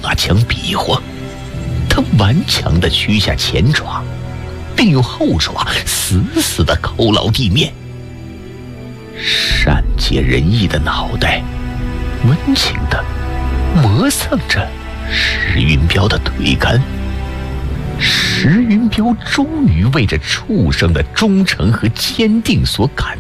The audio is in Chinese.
那枪比划，他顽强地屈下前爪，并用后爪死死地扣牢地面。善解人意的脑袋温情地磨蹭着石云彪的腿干。石云彪终于为这畜生的忠诚和坚定所感